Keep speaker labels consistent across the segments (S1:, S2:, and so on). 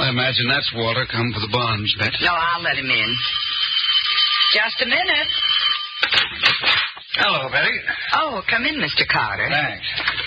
S1: I imagine that's Walter come for the bonds, Bet.
S2: No, I'll let him in. Just a minute.
S3: Hello, Betty.
S2: Oh, come in, Mr. Carter.
S3: Thanks.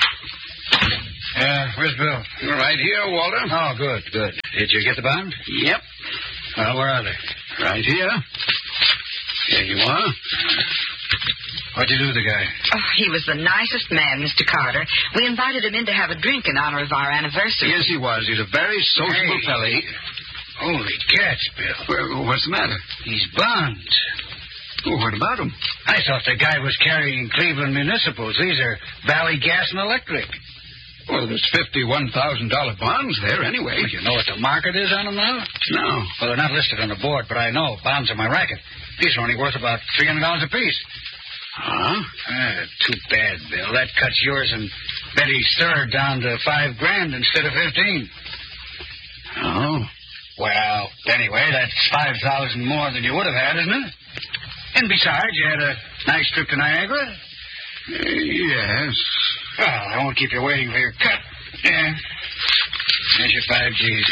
S3: Where's Bill?
S1: Right here, Walter.
S3: Oh, good. Did you get the bond?
S1: Yep.
S3: Well, where are they?
S1: Right here. Here you are.
S3: What'd you do with the guy?
S2: Oh, he was the nicest man, Mr. Carter. We invited him in to have a drink in honor of our anniversary.
S1: Yes, he was. He's a very sociable fellow.
S3: Holy cats, Bill.
S1: What's the matter?
S3: He's bonds.
S1: Oh, what about him?
S3: I thought the guy was carrying Cleveland municipals. These are Valley Gas and Electric.
S1: Well, there's $51,000 bonds there anyway.
S3: Well, you know what the market is on them now?
S1: No.
S3: Well, they're not listed on the board, but I know. Bonds are my racket. These are only worth about $300 apiece.
S1: Huh?
S3: Too bad, Bill. That cuts yours and Betty's third down to $5,000 instead of 15.
S1: Oh.
S3: Well, anyway, that's $5,000 more than you would have had, isn't it? And besides, you had a nice trip to Niagara.
S1: Yes.
S3: Well, I won't keep you waiting for your cut. Yeah. There's your 5 G's.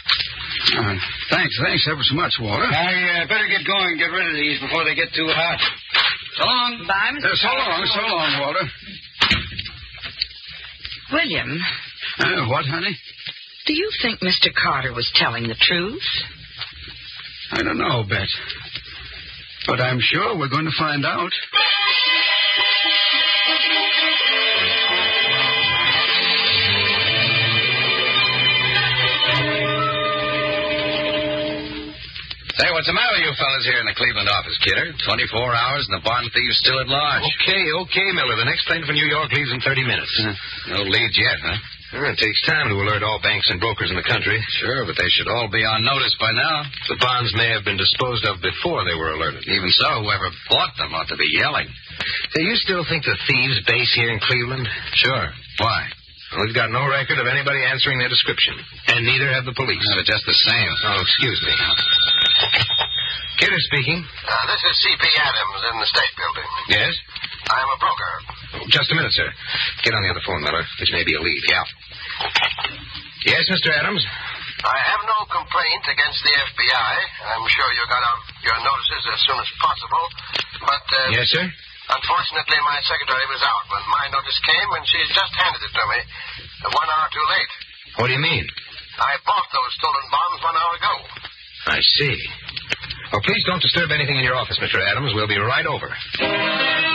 S1: Thanks ever so much, Walter.
S3: I better get going and get rid of these before they get too hot. So long.
S2: Bye, Mr.
S1: So long, Walter.
S2: William.
S1: What, honey?
S2: Do you think Mr. Carter was telling the truth?
S1: I don't know, Bet. But I'm sure we're going to find out.
S4: Say, what's the matter with you fellas here in the Cleveland office, Kidder? 24 hours and the bond thief's still at large.
S5: Okay, Miller. The next plane for New York leaves in 30 minutes.
S4: No leads yet, huh?
S5: It takes time to alert all banks and brokers in the country.
S4: Sure, but they should all be on notice by now.
S5: The bonds may have been disposed of before they were alerted.
S4: Even so, whoever bought them ought to be yelling.
S5: Do you still think the thieves base here in Cleveland?
S4: Sure. Why?
S5: Well, we've got no record of anybody answering their description, and neither have the police.
S4: They're just the same.
S5: Oh, excuse me. Kidder speaking.
S6: This is C.P. Adams in the State Building.
S5: Yes?
S6: I'm a broker.
S5: Oh, just a minute, sir. Get on the other phone, Miller. This may be a lead. Yeah. Yes, Mr. Adams?
S6: I have no complaint against the FBI. I'm sure you got out your notices as soon as possible. But,
S5: Yes, sir?
S6: Unfortunately, my secretary was out when my notice came, and she's just handed it to me 1 hour too late.
S5: What do you mean?
S6: I bought those stolen bonds 1 hour ago.
S5: I see. Well, please don't disturb anything in your office, Mr. Adams. We'll be right over.